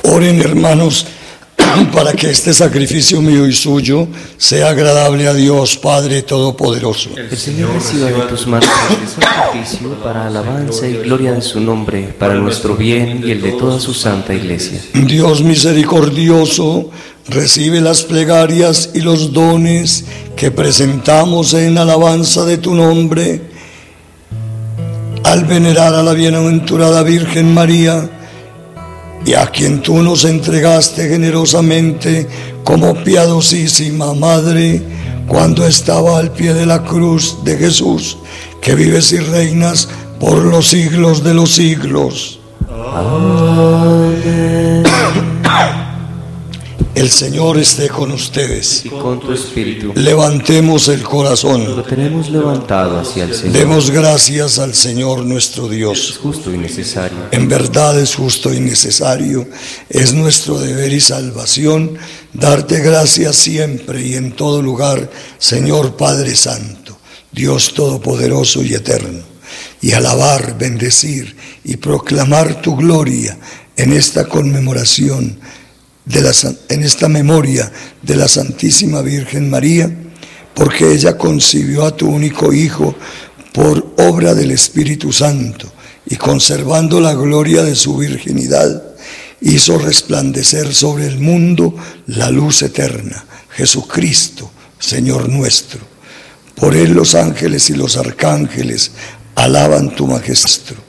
Oren, hermanos, para que este sacrificio mío y suyo sea agradable a Dios Padre Todopoderoso. El Señor reciba de tus manos este sacrificio para alabanza y gloria de su nombre, para nuestro bien y el de toda su santa Iglesia. Dios misericordioso, recibe las plegarias y los dones que presentamos en alabanza de tu nombre, al venerar a la bienaventurada Virgen María, y a quien tú nos entregaste generosamente como piadosísima Madre, cuando estaba al pie de la cruz de Jesús, que vives y reinas por los siglos de los siglos. Amén. El Señor esté con ustedes. Y con tu espíritu. Levantemos el corazón. Lo tenemos levantado hacia el Señor. Demos gracias al Señor nuestro Dios. Es justo y necesario. En verdad es justo y necesario. Es nuestro deber y salvación darte gracias siempre y en todo lugar, Señor Padre Santo, Dios Todopoderoso y Eterno, y alabar, bendecir y proclamar tu gloria en esta conmemoración, en esta memoria de la Santísima Virgen María, porque ella concibió a tu único Hijo por obra del Espíritu Santo, y conservando la gloria de su virginidad, hizo resplandecer sobre el mundo la luz eterna, Jesucristo, Señor nuestro. Por él los ángeles y los arcángeles alaban tu majestad.